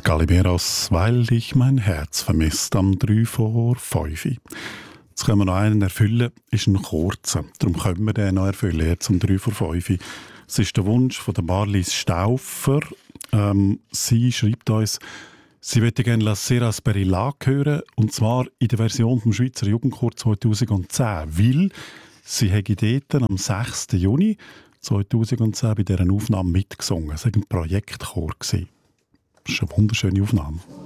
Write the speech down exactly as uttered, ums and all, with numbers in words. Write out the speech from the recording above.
Galimeros, weil dich mein Herz vermisst, am drei vor fünf. Jetzt können wir noch einen erfüllen, ist ein kurzer. Darum können wir den noch erfüllen, jetzt um drei vor fünf. Es ist der Wunsch von der Marlies Stauffer. Ähm, sie schreibt uns, sie möchte gerne «La Sera Sperilla» hören, und zwar in der Version vom Schweizer Jugendchor zweitausendzehn, weil sie hätte dort am sechsten Juni zweitausendzehn bei dieser Aufnahme mitgesungen. Es war ein Projektchor. Das ist eine wunderschöne Aufnahme.